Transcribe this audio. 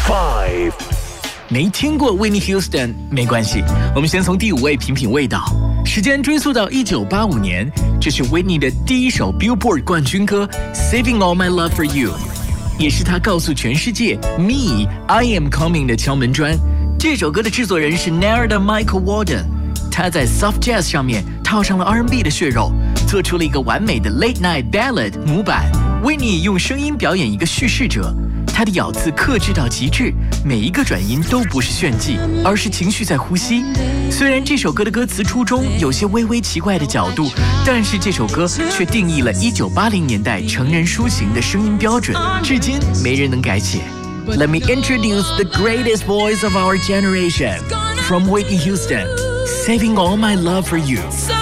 5 没听过 Whitney Houston 没关系，我们先从第5位品品味道。时间追溯到1985年，这是 Whitney 的第一首 Billboard 冠军歌 Saving All My Love For You， 也是她告诉全世界 Me I Am Coming 的敲门砖。这首歌的制作人是 Nair 的 Michael Walden， 他在 Soft Jazz 上面套上了 R&B 的血肉，做出了一个完美的 Late Night Ballad 模板。Whitney 用声音表演一个叙事者，他的咬字克制到极致，每一个转音都不是炫技，而是情绪在呼吸。虽然这首歌的歌词初衷有些微微奇怪的角度，但是这首歌却定义了1980年代成人抒情的声音标准，至今没人能改写。Let me introduce the greatest voice of our generation, from Whitney Houston, Saving All My Love For You.